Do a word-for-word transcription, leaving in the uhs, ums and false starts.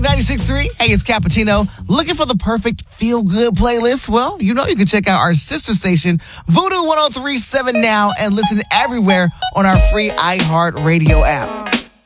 ninety-six point three. Hey, it's Cappuccino. Looking for the perfect feel-good playlist? Well, you know you can check out our sister station, Voodoo ten thirty-seven now, and listen everywhere on our free iHeartRadio app.